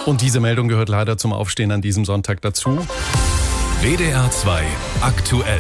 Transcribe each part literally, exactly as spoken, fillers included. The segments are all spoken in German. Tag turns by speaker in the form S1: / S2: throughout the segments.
S1: Und diese Meldung gehört leider zum Aufstehen an diesem Sonntag dazu.
S2: W D R zwei aktuell.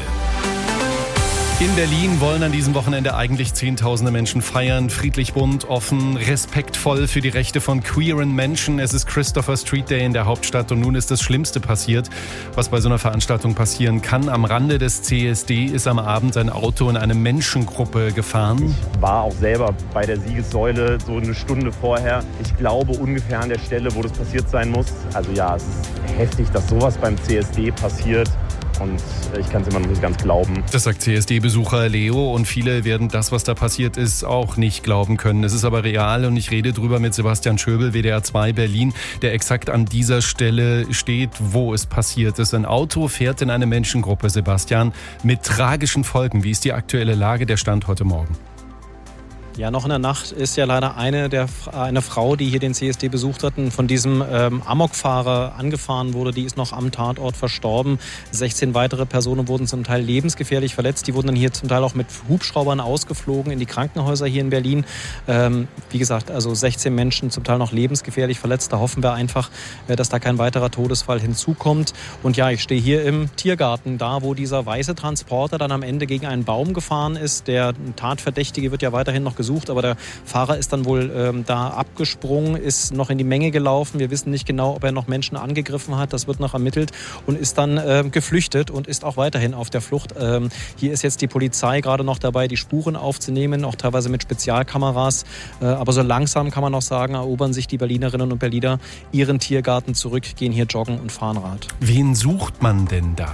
S1: In Berlin wollen an diesem Wochenende eigentlich Zehntausende Menschen feiern, friedlich, bunt, offen, respektvoll für die Rechte von queeren Menschen. Es ist Christopher Street Day in der Hauptstadt und nun ist das Schlimmste passiert, was bei so einer Veranstaltung passieren kann. Am Rande des C S D ist am Abend ein Auto in eine Menschengruppe gefahren.
S3: Ich war auch selber bei der Siegessäule so eine Stunde vorher. Ich glaube ungefähr an der Stelle, wo das passiert sein muss. Also ja, es ist heftig, dass sowas beim C S D passiert. Und ich kann es immer noch nicht ganz glauben.
S1: Das sagt C S D-Besucher Leo und viele werden das, was da passiert ist, auch nicht glauben können. Es ist aber real und ich rede drüber mit Sebastian Schöbel, W D R zwei Berlin, der exakt an dieser Stelle steht, wo es passiert ist. Ein Auto fährt in eine Menschengruppe, Sebastian, mit tragischen Folgen. Wie ist die aktuelle Lage, der Stand heute Morgen?
S4: Ja, noch in der Nacht ist ja leider eine, der, eine Frau, die hier den C S D besucht hat, von diesem ähm, Amokfahrer angefahren wurde, die ist noch am Tatort verstorben. sechzehn weitere Personen wurden zum Teil lebensgefährlich verletzt. Die wurden dann hier zum Teil auch mit Hubschraubern ausgeflogen in die Krankenhäuser hier in Berlin. Ähm, wie gesagt, also sechzehn Menschen zum Teil noch lebensgefährlich verletzt. Da hoffen wir einfach, äh, dass da kein weiterer Todesfall hinzukommt. Und ja, ich stehe hier im Tiergarten, da wo dieser weiße Transporter dann am Ende gegen einen Baum gefahren ist. Der Tatverdächtige wird ja weiterhin noch gesucht. Gesucht, aber der Fahrer ist dann wohl ähm, da abgesprungen, ist noch in die Menge gelaufen. Wir wissen nicht genau, ob er noch Menschen angegriffen hat. Das wird noch ermittelt und ist dann äh, geflüchtet und ist auch weiterhin auf der Flucht. Ähm, hier ist jetzt die Polizei gerade noch dabei, die Spuren aufzunehmen, auch teilweise mit Spezialkameras. Äh, aber so langsam kann man noch sagen, erobern sich die Berlinerinnen und Berliner ihren Tiergarten zurück, gehen hier joggen und fahren Rad.
S1: Wen sucht man denn da?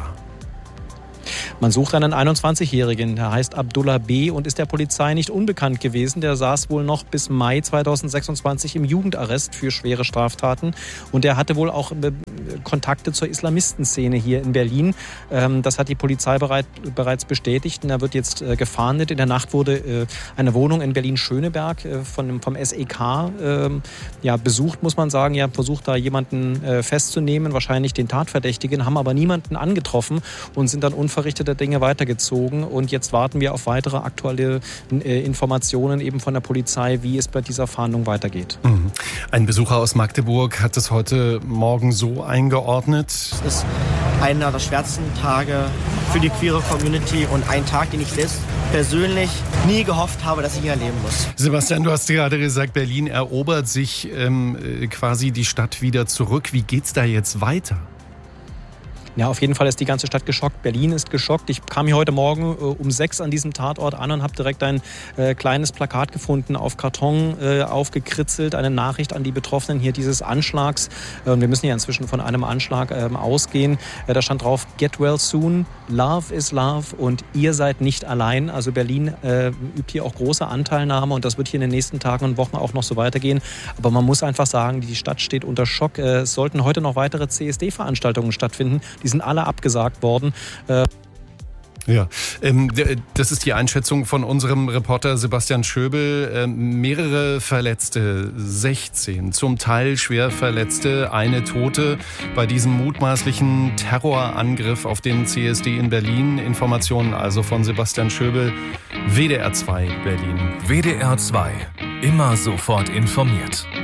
S4: Man sucht einen einundzwanzigjährigen, der heißt Abdullah B. und ist der Polizei nicht unbekannt gewesen. Der saß wohl noch bis Mai zweitausendsechsundzwanzig im Jugendarrest für schwere Straftaten. Und der hatte wohl auch Kontakte zur Islamistenszene hier in Berlin. Das hat die Polizei bereits bestätigt. Und er wird jetzt gefahndet. In der Nacht wurde eine Wohnung in Berlin-Schöneberg von, vom S E K ja, besucht, muss man sagen. Ja, versucht da jemanden festzunehmen, wahrscheinlich den Tatverdächtigen, haben aber niemanden angetroffen und sind dann unverrichtete Dinge weitergezogen. Und jetzt warten wir auf weitere aktuelle äh, Informationen eben von der Polizei, wie es bei dieser Fahndung weitergeht.
S1: Mhm. Ein Besucher aus Magdeburg hat es heute Morgen so eingeordnet.
S5: Es ist einer der schwersten Tage für die queere Community und ein Tag, den ich selbst persönlich nie gehofft habe, dass ich ihn erleben muss.
S1: Sebastian, du hast gerade gesagt, Berlin erobert sich ähm, quasi die Stadt wieder zurück. Wie geht's da jetzt weiter?
S4: Ja, auf jeden Fall ist die ganze Stadt geschockt. Berlin ist geschockt. Ich kam hier heute Morgen äh, um sechs an diesem Tatort an und habe direkt ein äh, kleines Plakat gefunden, auf Karton äh, aufgekritzelt, eine Nachricht an die Betroffenen hier dieses Anschlags. Äh, wir müssen ja inzwischen von einem Anschlag äh, ausgehen. Äh, da stand drauf, get well soon, love is love und ihr seid nicht allein. Also Berlin äh, übt hier auch große Anteilnahme und das wird hier in den nächsten Tagen und Wochen auch noch so weitergehen. Aber man muss einfach sagen, die Stadt steht unter Schock. Äh, es sollten heute noch weitere C S D-Veranstaltungen stattfinden. Die sind alle abgesagt worden. Äh
S1: Ja, ähm, das ist die Einschätzung von unserem Reporter Sebastian Schöbel. Ähm, mehrere Verletzte, sechzehn, zum Teil schwer Verletzte, eine Tote bei diesem mutmaßlichen Terrorangriff auf den C S D in Berlin. Informationen also von Sebastian Schöbel, W D R zwei Berlin.
S2: W D R zwei, immer sofort informiert.